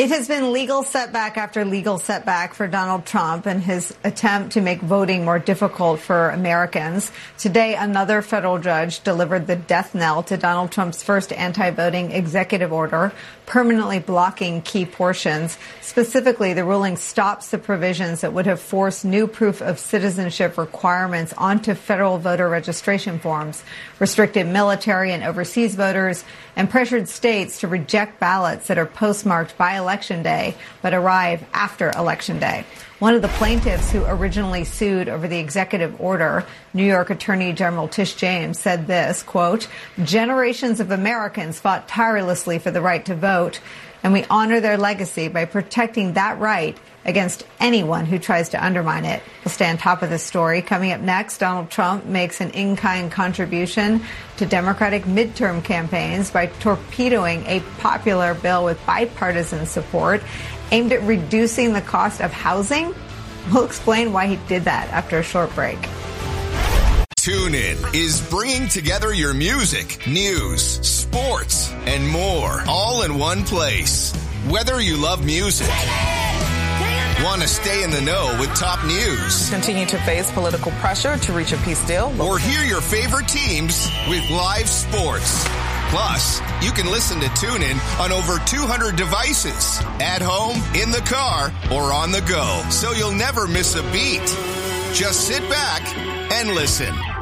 It has been legal setback after legal setback for Donald Trump and his attempt to make voting more difficult for Americans. Today, another federal judge delivered the death knell to Donald Trump's first anti-voting executive order, permanently blocking key portions. Specifically, the ruling stops the provisions that would have forced new proof of citizenship requirements onto federal voter registration forms, restricted military and overseas voters, and pressured states to reject ballots that are postmarked by Election Day but arrive after Election Day. One of the plaintiffs who originally sued over the executive order, New York Attorney General Tish James, said this, quote, "Generations of Americans fought tirelessly for the right to vote, and we honor their legacy by protecting that right against anyone who tries to undermine it." We'll stay on top of this story. Coming up next, Donald Trump makes an in-kind contribution to Democratic midterm campaigns by torpedoing a popular bill with bipartisan support aimed at reducing the cost of housing. We'll explain why he did that after a short break. TuneIn is bringing together your music, news, sports, and more all in one place. Whether you love music, want to stay in the know with top news, continue to face political pressure to reach a peace deal, or hear your favorite teams with live sports. Plus, you can listen to TuneIn on over 200 devices, at home, in the car, or on the go, so you'll never miss a beat. Just sit back and listen.